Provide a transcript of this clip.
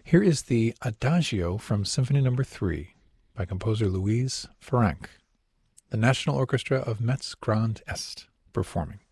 Here is the Adagio from Symphony No. 3 by composer Louise Farrenc, the National Orchestra of Metz Grand Est performing.